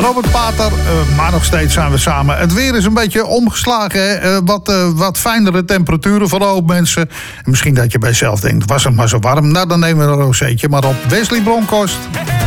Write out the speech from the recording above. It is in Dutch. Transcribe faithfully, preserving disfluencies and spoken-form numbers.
Robert Pater, uh, maar nog steeds zijn we samen. Het weer is een beetje omgeslagen. Hè? Uh, wat, uh, wat fijnere temperaturen voor de hoop mensen. En misschien dat je bij jezelf denkt, was het maar zo warm. Nou, dan nemen we een rozeetje maar op. Wesley Bronkhorst.